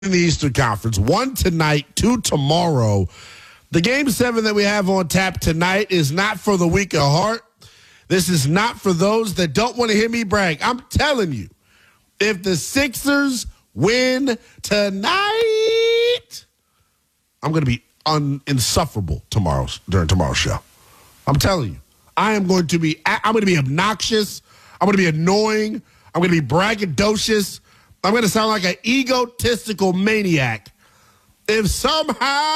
in the Eastern Conference. 1 tonight, 2 tomorrow. The Game 7 that we have on tap tonight is not for the weak of heart. This is not for those that don't want to hear me brag. I'm telling you, if the Sixers win tonight, I'm going to be insufferable during tomorrow's show. I'm telling you. I'm going to be obnoxious. I'm going to be annoying. I'm going to be braggadocious. I'm going to sound like an egotistical maniac if somehow,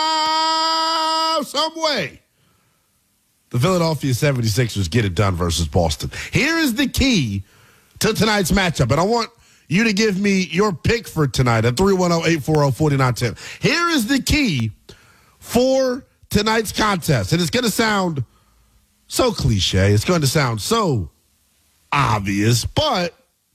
some way, the Philadelphia 76ers get it done versus Boston. Here is the key to tonight's matchup, and I want you to give me your pick for tonight at 310-840-4910. Here is the key for tonight's contest, and it's going to sound so cliche. It's going to sound so obvious, but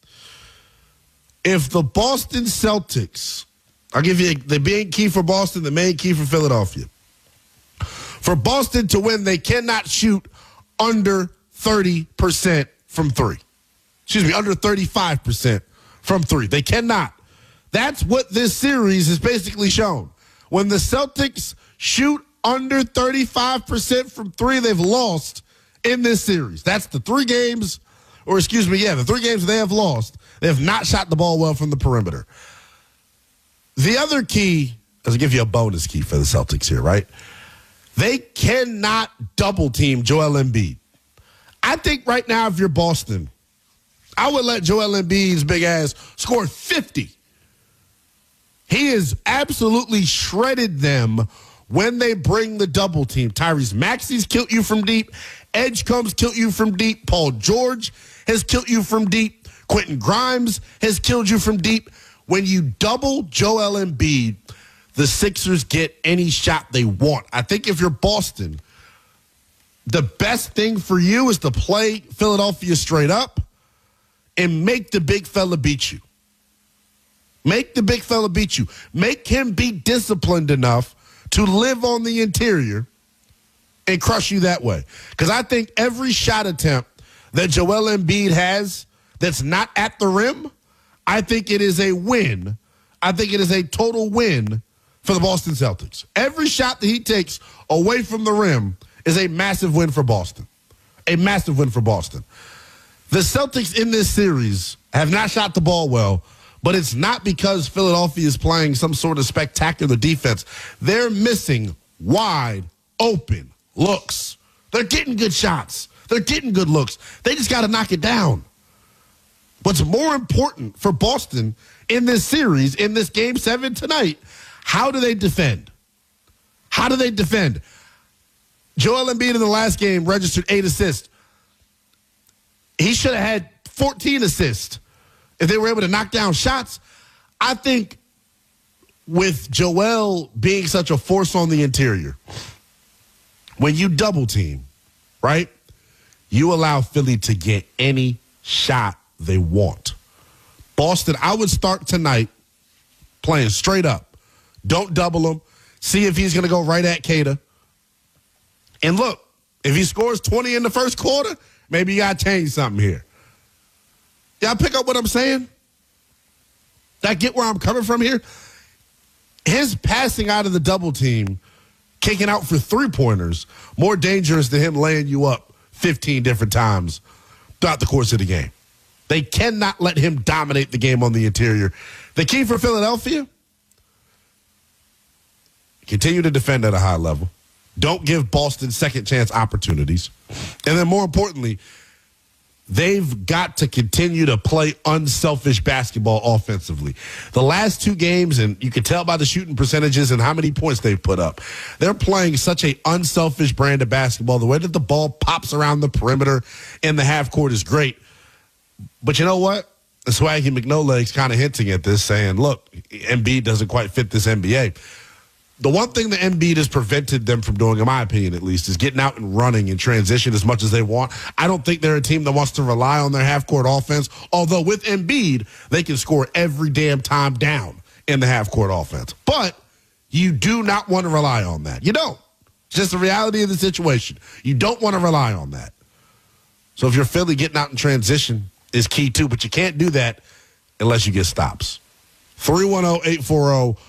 if the Boston Celtics, I'll give you the main key for Boston, the main key for Philadelphia. For Boston to win, they cannot shoot under 30% from three. Under 35% from three. They cannot. That's what this series has basically shown. When the Celtics shoot under 35% from three, they've lost in this series. That's the three games, the 3 games they have lost. They have not shot the ball well from the perimeter. The other key, I'll give you a bonus key for the Celtics here, right? They cannot double team Joel Embiid. I think right now, if you're Boston, I would let Joel Embiid's big ass score 50. He has absolutely shredded them when they bring the double team. Tyrese Maxey's killed you from deep. Edge comes killed you from deep. Paul George has killed you from deep. Quentin Grimes has killed you from deep. When you double Joel Embiid, the Sixers get any shot they want. I think if you're Boston, the best thing for you is to play Philadelphia straight up and make the big fella beat you. Make the big fella beat you. Make him be disciplined enough to live on the interior and crush you that way. Because I think every shot attempt that Joel Embiid has that's not at the rim, I think it is a win. I think it is a total win for the Boston Celtics. Every shot that he takes away from the rim is a massive win for Boston. A massive win for Boston. The Celtics in this series have not shot the ball well, but it's not because Philadelphia is playing some sort of spectacular defense. They're missing wide open looks. They're getting good shots. They're getting good looks. They just got to knock it down. What's more important for Boston in this series, in this Game 7 tonight, how do they defend? How do they defend? Joel Embiid in the last game registered 8 assists. He should have had 14 assists if they were able to knock down shots. I think with Joel being such a force on the interior, when you double team, right, you allow Philly to get any shot they want. Boston, I would start tonight playing straight up. Don't double him. See if he's going to go right at Cada. And look, if he scores 20 in the first quarter, maybe you got to change something here. Y'all pick up what I'm saying? I get where I'm coming from here. His passing out of the double team, kicking out for three-pointers, more dangerous than him laying you up 15 different times throughout the course of the game. They cannot let him dominate the game on the interior. The key for Philadelphia, continue to defend at a high level. Don't give Boston second chance opportunities. And then more importantly, they've got to continue to play unselfish basketball offensively. The last 2 games, and you can tell by the shooting percentages and how many points they've put up, they're playing such a unselfish brand of basketball. The way that the ball pops around the perimeter in the half court is great. But you know what? Swaggy McNoleg's kind of hinting at this, saying, look, Embiid doesn't quite fit this NBA. The one thing that Embiid has prevented them from doing, in my opinion at least, is getting out and running in transition as much as they want. I don't think they're a team that wants to rely on their half-court offense, although with Embiid, they can score every damn time down in the half-court offense. But you do not want to rely on that. You don't. It's just the reality of the situation. You don't want to rely on that. So if you're Philly, getting out in transition is key too, but you can't do that unless you get stops. 310-840